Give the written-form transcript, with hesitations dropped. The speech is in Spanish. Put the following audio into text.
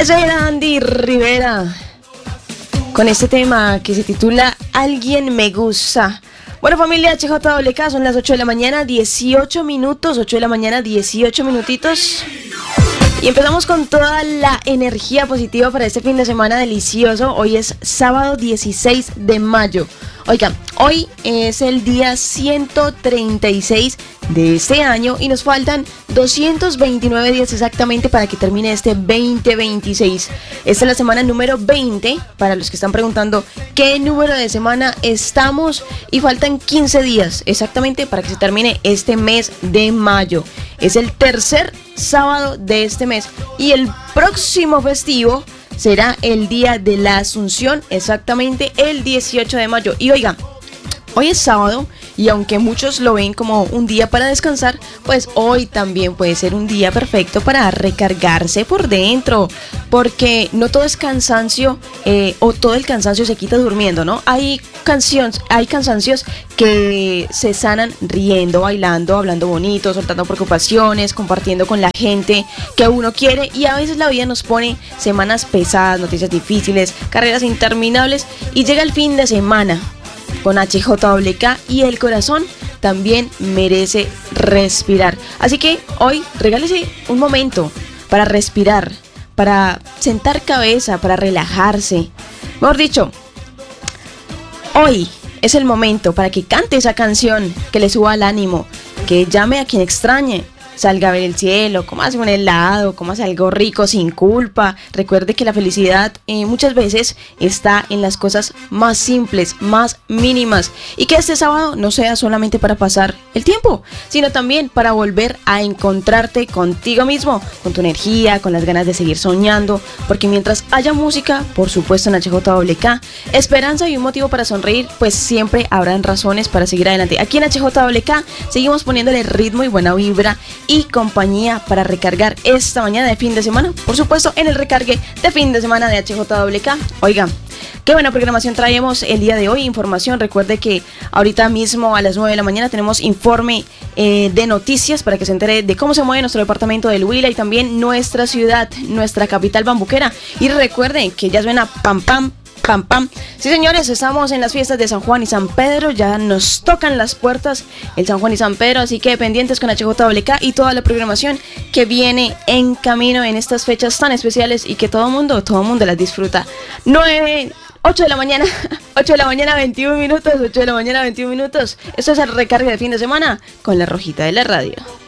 Ese era Andy Rivera con este tema que se titula Alguien me gusta. Bueno, familia HJWK, son las 8 de la mañana, 18 minutos, 8 de la mañana, 18 minutitos. Y empezamos con toda la energía positiva para este fin de semana delicioso. Hoy es sábado 16 de mayo. Oigan, hoy es el día 136 de este año y nos faltan 229 días exactamente para que termine este 2026. Esta es la semana número 20, para los que están preguntando qué número de semana estamos, y faltan 15 días exactamente para que se termine este mes de mayo. Es el tercer sábado de este mes y el próximo festivo será el día de la Asunción, exactamente el 18 de mayo. Y oiga, hoy es sábado y aunque muchos lo ven como un día para descansar, pues hoy también puede ser un día perfecto para recargarse por dentro, porque no todo es cansancio o todo el cansancio se quita durmiendo, ¿no? Hay cansancios que se sanan riendo, bailando, hablando bonito, soltando preocupaciones, compartiendo con la gente que uno quiere, y a veces la vida nos pone semanas pesadas, noticias difíciles, carreras interminables, y llega el fin de semana con HJWK y el corazón también merece respirar. Así que hoy regálese un momento para respirar, para sentar cabeza, para relajarse. Mejor dicho, hoy es el momento para que cante esa canción que le suba el ánimo, que llame a quien extrañe, salga a ver el cielo, cómase un helado, cómase algo rico sin culpa. Recuerde que la felicidad muchas veces está en las cosas más simples, más mínimas, y que este sábado no sea solamente para pasar el tiempo, sino también para volver a encontrarte contigo mismo, con tu energía, con las ganas de seguir soñando, porque mientras haya música, por supuesto en HJWK, esperanza y un motivo para sonreír, pues siempre habrán razones para seguir adelante. Aquí en HJWK seguimos poniéndole ritmo y buena vibra y compañía para recargar esta mañana de fin de semana, por supuesto en el recargue de fin de semana de HJWK. Oigan, qué buena programación traemos el día de hoy, información. Recuerde que ahorita mismo a las 9 de la mañana tenemos informe de noticias para que se entere de cómo se mueve nuestro departamento del Huila y también nuestra ciudad, nuestra capital bambuquera. Y recuerden que ya suena pam pam pam pam. Sí, señores, estamos en las fiestas de San Juan y San Pedro, ya nos tocan las puertas el San Juan y San Pedro, así que pendientes con HJWK y toda la programación que viene en camino en estas fechas tan especiales y que todo el mundo las disfruta. 8 de la mañana, 8 de la mañana 21 minutos, 8 de la mañana 21 minutos. Esto es el recargue de fin de semana con la Rojita de la radio.